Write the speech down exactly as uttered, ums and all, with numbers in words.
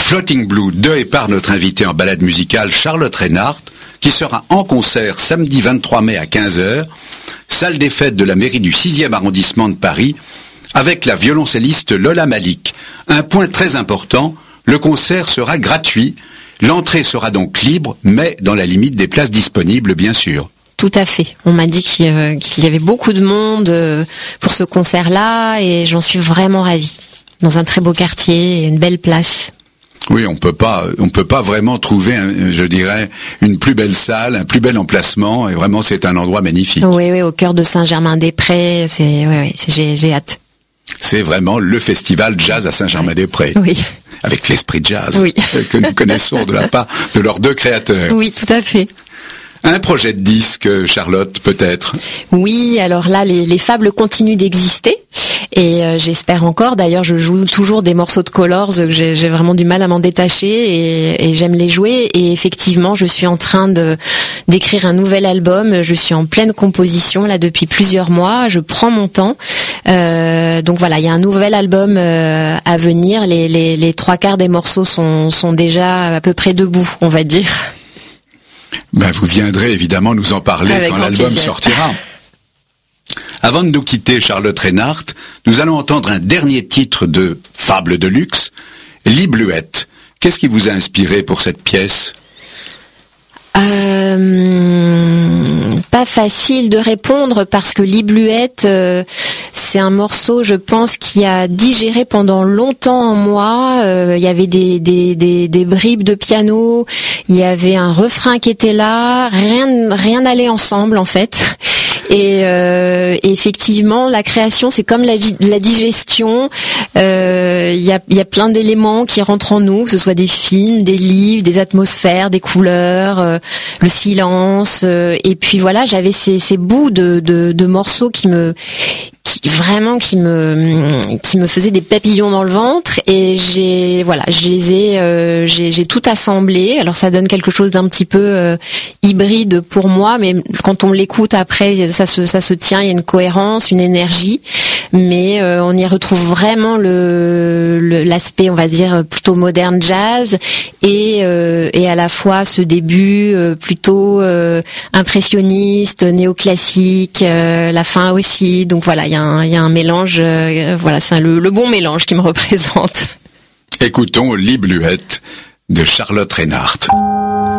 Floating Blue de et par notre invitée en balade musicale Charlotte Reinhardt, qui sera en concert samedi vingt-trois mai à quinze heures, salle des fêtes de la mairie du sixième arrondissement de Paris, avec la violoncelliste Lola Malik. Un point très important, le concert sera gratuit, l'entrée sera donc libre, mais dans la limite des places disponibles, bien sûr. Tout à fait. On m'a dit qu'il y avait beaucoup de monde pour ce concert-là et j'en suis vraiment ravie. Dans un très beau quartier et une belle place. Oui, on peut pas, on peut pas vraiment trouver, un, je dirais, une plus belle salle, un plus bel emplacement. Et vraiment, c'est un endroit magnifique. Oui, oui, au cœur de Saint-Germain-des-Prés. C'est, oui, oui, c'est, j'ai, j'ai hâte. C'est vraiment le festival jazz à Saint-Germain-des-Prés. Oui. Avec l'esprit jazz. Oui. Que nous connaissons de la part de leurs deux créateurs. Oui, tout à fait. Un projet de disque, Charlotte, peut-être? Oui, alors là, les, les fables continuent d'exister. Et euh, j'espère encore. D'ailleurs, je joue toujours des morceaux de Colors que j'ai, j'ai vraiment du mal à m'en détacher et, et j'aime les jouer. Et effectivement, je suis en train de d'écrire un nouvel album. Je suis en pleine composition là depuis plusieurs mois. Je prends mon temps. Euh, donc voilà, il y a un nouvel album euh, à venir. Les, les, les trois quarts des morceaux sont, sont déjà à peu près debout, on va dire. Ben, vous viendrez évidemment nous en parler Avec quand l'album plaisir. sortira. Avant de nous quitter, Charlotte Reinhardt, nous allons entendre un dernier titre de Fable de luxe, Lit Bluette. Qu'est-ce qui vous a inspiré pour cette pièce ? Euh, pas facile de répondre parce que Lit Bluette, euh, c'est un morceau, je pense, qui a digéré pendant longtemps en moi. Euh, il y avait des, des, des, des bribes de piano, il y avait un refrain qui était là, rien, rien n'allait ensemble en fait. Et, euh, et effectivement, la création, c'est comme la, la digestion. Il euh, y, a, y a plein d'éléments qui rentrent en nous, que ce soit des films, des livres, des atmosphères, des couleurs, euh, le silence. Euh, et puis voilà, j'avais ces, ces bouts de, de, de morceaux qui me... Qui, vraiment qui me qui me faisait des papillons dans le ventre et j'ai voilà je les ai euh, j'ai j'ai tout assemblé. Alors ça donne quelque chose d'un petit peu euh, hybride pour moi, mais quand on l'écoute après ça se ça se tient, il y a une cohérence, une énergie, mais euh, on y retrouve vraiment le, le l'aspect on va dire plutôt moderne jazz et euh, et à la fois ce début euh, plutôt euh, impressionniste, néoclassique, euh, la fin aussi. Donc voilà, il y a un, il y a un mélange, euh, voilà, c'est un, le, le bon mélange qui me représente. Écoutons Lit Bluette de Charlotte Reinhardt.